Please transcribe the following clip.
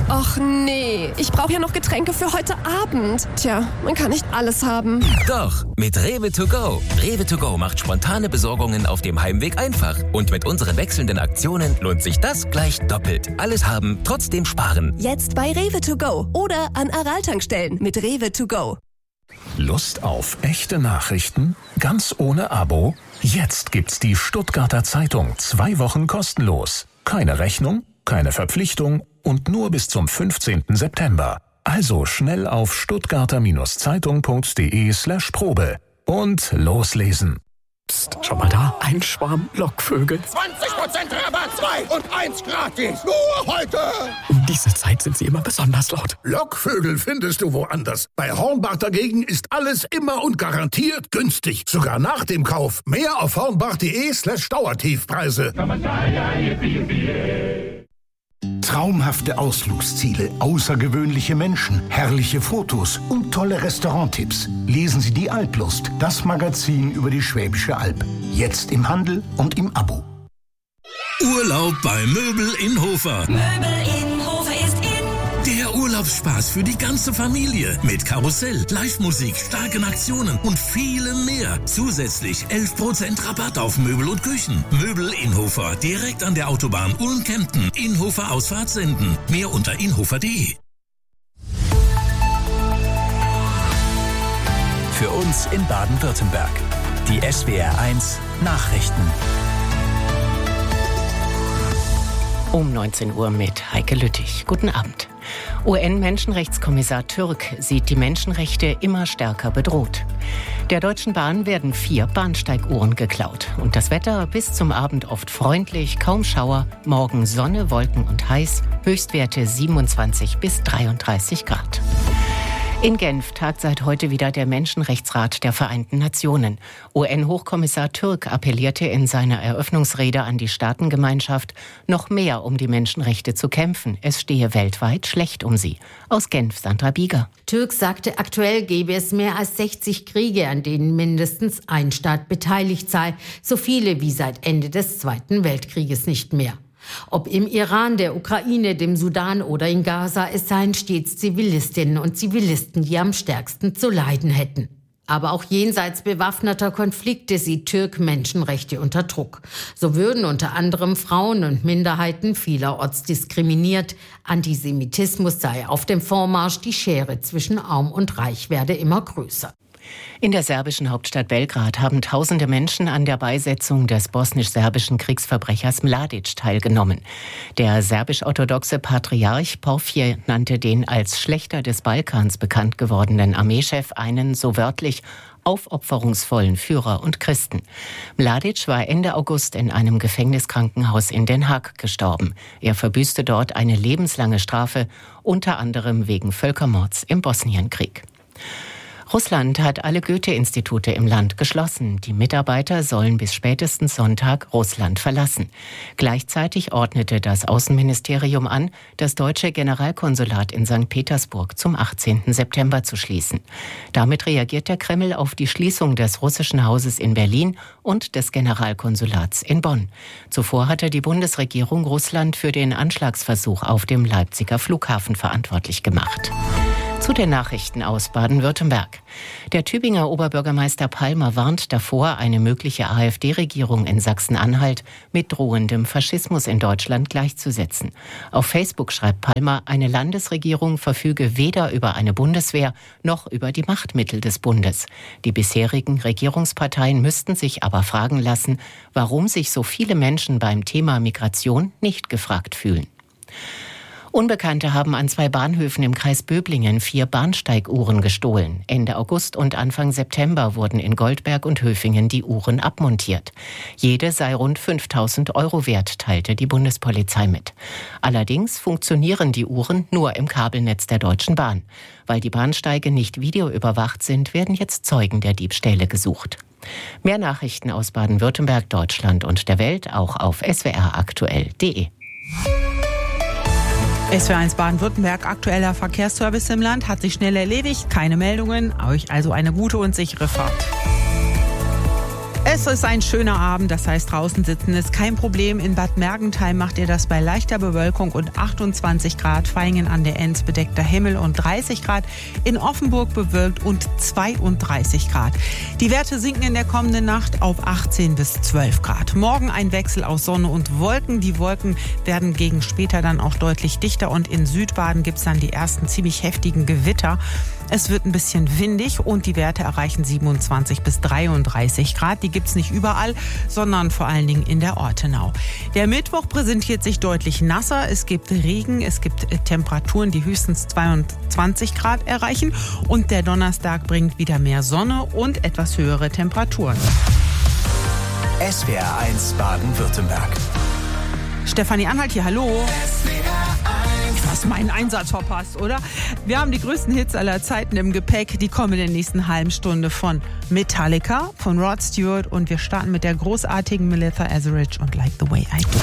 Och nee, ich brauche ja noch Getränke für heute Abend. Tja, man kann nicht alles haben. Doch, mit Rewe to go. Rewe to go macht spontane Besorgungen auf dem Heimweg einfach. Und mit unseren wechselnden Aktionen lohnt sich das gleich doppelt. Alles haben, trotzdem sparen. Jetzt bei Rewe to go oder an Aral-Tankstellen mit Rewe to go. Lust auf echte Nachrichten? Ganz ohne Abo? Jetzt gibt's die Stuttgarter Zeitung 2 Wochen kostenlos. Keine Rechnung, keine Verpflichtung und nur bis zum 15. September. Also schnell auf stuttgarter-zeitung.de/Probe und loslesen. Psst, schau mal da, ein Schwarm Lockvögel. 20% Rabatt, 2 und 1 gratis. Nur heute. Um diese Zeit sind sie immer besonders laut. Lockvögel findest du woanders. Bei Hornbach dagegen ist alles immer und garantiert günstig. Sogar nach dem Kauf. Mehr auf hornbach.de/Dauertiefpreise. Traumhafte Ausflugsziele, außergewöhnliche Menschen, herrliche Fotos und tolle Restauranttipps. Lesen Sie die Alplust, das Magazin über die Schwäbische Alb. Jetzt im Handel und im Abo. Urlaub bei Möbel Inhofer. Möbel Inhofer ist in. Der Urlaubsspaß für die ganze Familie. Mit Karussell, Live-Musik, starken Aktionen und vielem mehr. Zusätzlich 11% Rabatt auf Möbel und Küchen. Möbel Inhofer, direkt an der Autobahn Ulm-Kempten. Inhofer Ausfahrt senden. Mehr unter inhofer.de. Für uns in Baden-Württemberg. Die SWR1 Nachrichten. Um 19 Uhr mit Heike Lüttich. Guten Abend. UN-Menschenrechtskommissar Türk sieht die Menschenrechte immer stärker bedroht. Der Deutschen Bahn werden 4 Bahnsteiguhren geklaut. Und das Wetter bis zum Abend oft freundlich, kaum Schauer, morgen Sonne, Wolken und heiß, Höchstwerte 27 bis 33 Grad. In Genf tagt seit heute wieder der Menschenrechtsrat der Vereinten Nationen. UN-Hochkommissar Türk appellierte in seiner Eröffnungsrede an die Staatengemeinschaft, noch mehr um die Menschenrechte zu kämpfen. Es stehe weltweit schlecht um sie. Aus Genf Sandra Bieger. Türk sagte, aktuell gäbe es mehr als 60 Kriege, an denen mindestens ein Staat beteiligt sei. So viele wie seit Ende des Zweiten Weltkrieges nicht mehr. Ob im Iran, der Ukraine, dem Sudan oder in Gaza, es seien stets Zivilistinnen und Zivilisten, die am stärksten zu leiden hätten. Aber auch jenseits bewaffneter Konflikte sieht Türk Menschenrechte unter Druck. So würden unter anderem Frauen und Minderheiten vielerorts diskriminiert. Antisemitismus sei auf dem Vormarsch, die Schere zwischen Arm und Reich werde immer größer. In der serbischen Hauptstadt Belgrad haben tausende Menschen an der Beisetzung des bosnisch-serbischen Kriegsverbrechers Mladic teilgenommen. Der serbisch-orthodoxe Patriarch Porfir nannte den als Schlächter des Balkans bekannt gewordenen Armeechef einen, so wörtlich, aufopferungsvollen Führer und Christen. Mladic war Ende August in einem Gefängniskrankenhaus in Den Haag gestorben. Er verbüßte dort eine lebenslange Strafe, unter anderem wegen Völkermords im Bosnienkrieg. Russland hat alle Goethe-Institute im Land geschlossen. Die Mitarbeiter sollen bis spätestens Sonntag Russland verlassen. Gleichzeitig ordnete das Außenministerium an, das deutsche Generalkonsulat in St. Petersburg zum 18. September zu schließen. Damit reagiert der Kreml auf die Schließung des russischen Hauses in Berlin und des Generalkonsulats in Bonn. Zuvor hatte die Bundesregierung Russland für den Anschlagsversuch auf dem Leipziger Flughafen verantwortlich gemacht. Zu den Nachrichten aus Baden-Württemberg. Der Tübinger Oberbürgermeister Palmer warnt davor, eine mögliche AfD-Regierung in Sachsen-Anhalt mit drohendem Faschismus in Deutschland gleichzusetzen. Auf Facebook schreibt Palmer, eine Landesregierung verfüge weder über eine Bundeswehr noch über die Machtmittel des Bundes. Die bisherigen Regierungsparteien müssten sich aber fragen lassen, warum sich so viele Menschen beim Thema Migration nicht gefragt fühlen. Unbekannte haben an 2 Bahnhöfen im Kreis Böblingen 4 Bahnsteiguhren gestohlen. Ende August und Anfang September wurden in Goldberg und Höfingen die Uhren abmontiert. Jede sei rund 5.000 € wert, teilte die Bundespolizei mit. Allerdings funktionieren die Uhren nur im Kabelnetz der Deutschen Bahn. Weil die Bahnsteige nicht videoüberwacht sind, werden jetzt Zeugen der Diebstähle gesucht. Mehr Nachrichten aus Baden-Württemberg, Deutschland und der Welt auch auf swraktuell.de. SWR1 Baden-Württemberg, aktueller Verkehrsservice im Land, hat sich schnell erledigt. Keine Meldungen, euch also eine gute und sichere Fahrt. Es ist ein schöner Abend, das heißt draußen sitzen ist kein Problem. In Bad Mergentheim macht ihr das bei leichter Bewölkung und 28 Grad. Vaihingen an der Enz bedeckter Himmel und 30 Grad. In Offenburg bewölkt und 32 Grad. Die Werte sinken in der kommenden Nacht auf 18 bis 12 Grad. Morgen ein Wechsel aus Sonne und Wolken. Die Wolken werden gegen später dann auch deutlich dichter und in Südbaden gibt es dann die ersten ziemlich heftigen Gewitter. Es wird ein bisschen windig und die Werte erreichen 27 bis 33 Grad. Die gibt's nicht überall, sondern vor allen Dingen in der Ortenau. Der Mittwoch präsentiert sich deutlich nasser. Es gibt Regen, es gibt Temperaturen, die höchstens 22 Grad erreichen. Und der Donnerstag bringt wieder mehr Sonne und etwas höhere Temperaturen. SWR 1 Baden-Württemberg. Stefanie Anhalt hier, hallo. Du hast meinen Einsatz verpasst, oder? Wir haben die größten Hits aller Zeiten im Gepäck. Die kommen in der nächsten halben Stunde von Metallica, von Rod Stewart und wir starten mit der großartigen Melissa Etheridge und Like the Way I Do.